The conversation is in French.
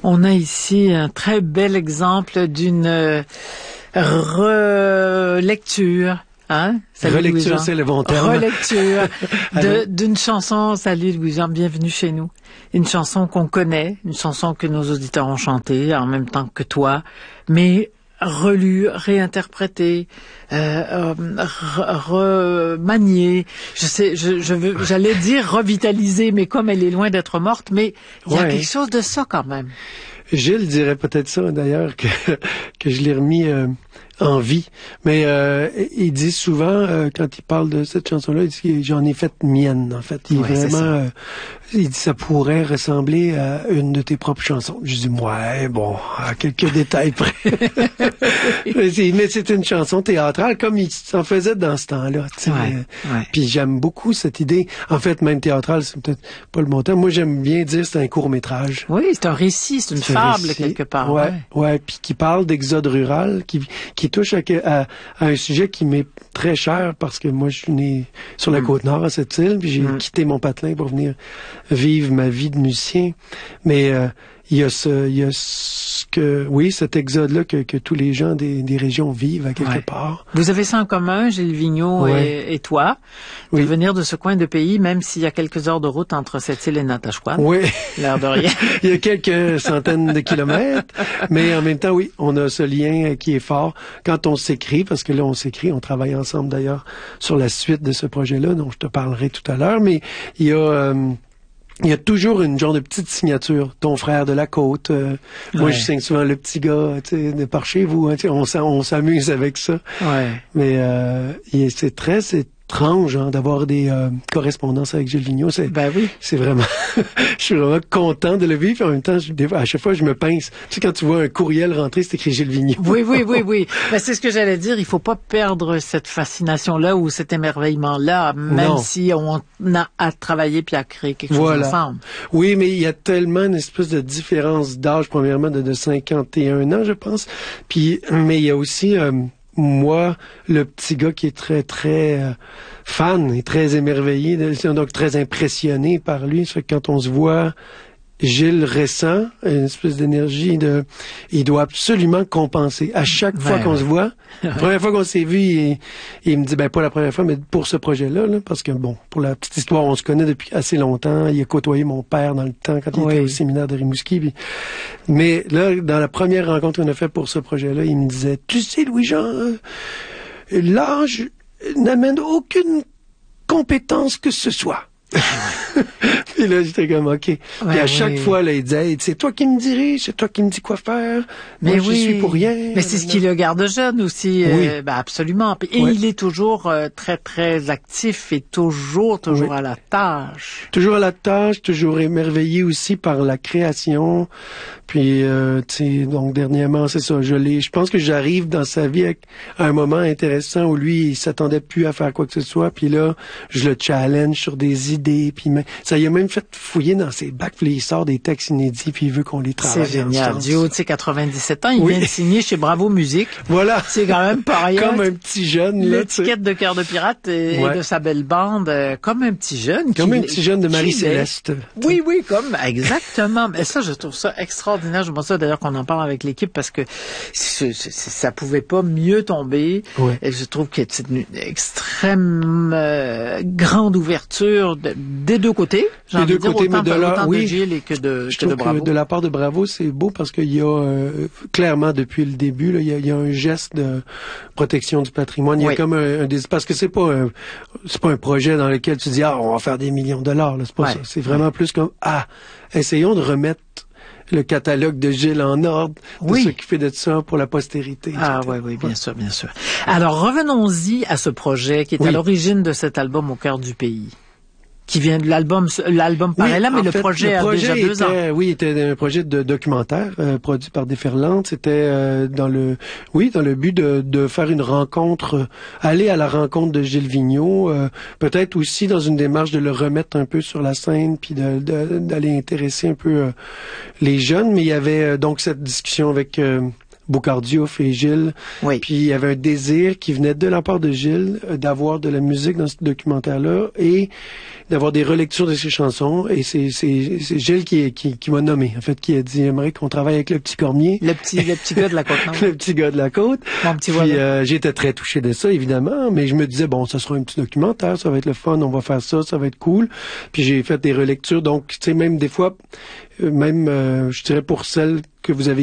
On a ici un très bel exemple d'une relecture. Hein? Salut Relecture, c'est le bon terme. Relecture d'une chanson. Salut Louis-Jean, bienvenue chez nous. Une chanson qu'on connaît, une chanson que nos auditeurs ont chantée en même temps que toi, mais relue, réinterprétée, remaniée. J'allais dire revitalisée, mais comme elle est loin d'être morte, mais il y a quelque chose de ça quand même. Gilles dirait peut-être ça d'ailleurs que je l'ai remis en vie. Mais il dit souvent quand il parle de cette chanson-là, il dit que j'en ai fait mienne. En fait, il est vraiment. Il dit ça pourrait ressembler à une de tes propres chansons. Je dis ouais, bon, à quelques détails près. Mais c'est une chanson théâtrale comme il s'en faisait dans ce temps-là. Puis j'aime beaucoup cette idée. En fait, même théâtrale, c'est peut-être pas le bon terme. Moi, j'aime bien dire c'est un court-métrage. Oui, c'est un récit, c'est une fable quelque part. Ouais, puis qui parle d'exode rural, qui touche à un sujet qui m'est très cher parce que moi, je suis né sur la Côte-Nord à cette île, puis j'ai quitté mon patelin pour venir vivre ma vie de musicien. Mais il y a cet exode-là que tous les gens des régions vivent à quelque part. Vous avez ça en commun, Gilles Vigneault et toi, de venir de ce coin de pays, même s'il y a quelques heures de route entre cette île et Natashquan. Oui. L'air de rien. Il y a quelques centaines de kilomètres, mais en même temps, oui, on a ce lien qui est fort quand on s'écrit, parce que là, on s'écrit, on travaille ensemble d'ailleurs sur la suite de ce projet-là, dont je te parlerai tout à l'heure, mais il y a toujours une genre de petite signature. Ton frère de la côte. Moi, je signe souvent le petit gars, de par chez vous. Hein, on s'amuse avec ça. Ouais. Mais c'est très étrange d'avoir des correspondances avec Gilles Vigneault. C'est vraiment... je suis vraiment content de le vivre. Et en même temps, à chaque fois, je me pince. Tu sais, quand tu vois un courriel rentrer, c'est écrit Gilles Vigneault. Oui. Ben, c'est ce que j'allais dire. Il faut pas perdre cette fascination-là ou cet émerveillement-là, même si on a à travailler puis à créer quelque chose ensemble. Oui, mais il y a tellement une espèce de différence d'âge, premièrement, de 51 ans, je pense. Puis, mais il y a aussi... moi, le petit gars qui est très, très fan et très émerveillé, donc très impressionné par lui. Ça fait que quand on se voit, Gilles ressent une espèce d'énergie il doit absolument compenser. À chaque fois qu'on se voit, la première fois qu'on s'est vu, il me dit, pas la première fois, mais pour ce projet-là, parce que pour la petite histoire, on se connaît depuis assez longtemps. Il a côtoyé mon père dans le temps, quand il était au séminaire de Rimouski. Mais là, dans la première rencontre qu'on a faite pour ce projet-là, il me disait, tu sais, Louis-Jean, l'âge n'amène aucune compétence que ce soit. Puis là, j'étais comme, OK. Puis à chaque fois, là, il disait, c'est toi qui me dirige, c'est toi qui me dis quoi faire. Moi, je suis pour rien. Mais c'est ce qui le garde jeune aussi. Absolument. Et il est toujours très, très actif et toujours à la tâche. Toujours à la tâche, toujours émerveillé aussi par la création. Puis, donc, dernièrement, c'est ça. Je pense que j'arrive dans sa vie à un moment intéressant où lui, il s'attendait plus à faire quoi que ce soit. Puis là, je le challenge sur des idées. Puis ça y a même fait fouiller dans ses bacs. Puis il sort des textes inédits. Puis il veut qu'on les travaille. C'est génial. Dio, 97 ans, il vient de signer chez Bravo Musique. Voilà. C'est quand même pas rien. Comme un petit jeune. L'étiquette de Cœur de Pirate et de sa belle bande. Comme un petit jeune. Comme un petit jeune de Marie-Céleste. Oui, exactement. Mais ça, je trouve ça extraordinaire. Je pense ça d'ailleurs qu'on en parle avec l'équipe parce que ça pouvait pas mieux tomber. Et je trouve que c'est une extrême grande ouverture des deux côtés. Des deux côtés, mais autant de Gilles et que de Bravo. Que de la part de Bravo, c'est beau parce qu'il y a clairement depuis le début, là, il y a un geste de protection du patrimoine. Il y a comme parce que c'est pas un projet dans lequel tu dis on va faire des millions de dollars. Là, c'est pas ça. C'est vraiment plus comme essayons de remettre le catalogue de Gilles en ordre, de s'occuper de ça pour la postérité. Oui, bien sûr. Alors, revenons-y à ce projet qui est à l'origine de cet album Au cœur du pays. Qui vient de l'album paraît là, mais le projet a déjà 2 ans. Oui, était un projet de documentaire produit par Déferlante. C'était dans le but de faire une rencontre, aller à la rencontre de Gilles Vigneault, peut-être aussi dans une démarche de le remettre un peu sur la scène, puis d'aller intéresser un peu les jeunes. Mais il y avait donc cette discussion avec Boucardiouf et Gilles. Oui. Puis il y avait un désir qui venait de la part de Gilles d'avoir de la musique dans ce documentaire-là et d'avoir des relectures de ses chansons. Et c'est Gilles qui m'a nommé, en fait, qui a dit, j'aimerais qu'on travaille avec le petit Cormier. Le petit gars de la Côte-Nord. Le petit gars de la Côte. Mon petit Puis j'étais très touché de ça, évidemment, mais je me disais, bon, ça sera un petit documentaire, ça va être le fun, on va faire ça, ça va être cool. Puis j'ai fait des relectures, donc, tu sais, même des fois, je dirais pour celles que vous avez